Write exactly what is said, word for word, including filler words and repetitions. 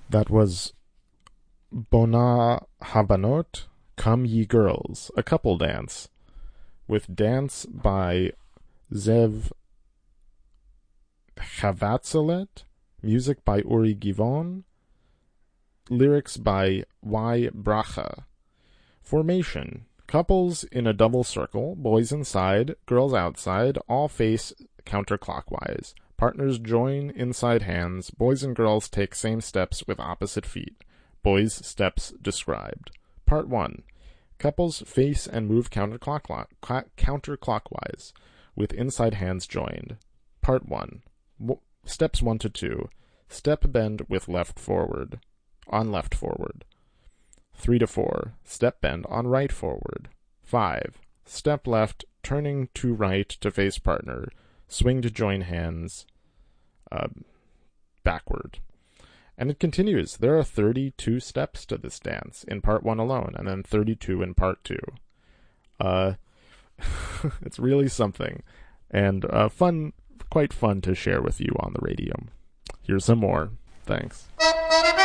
That was Bona Habanot, Come Ye Girls, a couple dance, with dance by Zev Chavatzelet, music by Uri Givon, lyrics by Y. Bracha. Formation: couples in a double circle, boys inside, girls outside, all face counterclockwise. Partners join inside hands. Boys and girls take same steps with opposite feet. Boys' steps described. Part one. Couples face and move counterclockwise, counterclockwise with inside hands joined. Part one. W- steps one to two. Step bend with left forward. On left forward. three to four. Step bend on right forward. five. Step left, turning to right to face partner. Swing to join hands uh, backward. And it continues. There are thirty-two steps to this dance in part one alone, and then thirty-two in part two. Uh, it's really something, and uh, fun, quite fun to share with you on the radio. Here's some more. Thanks.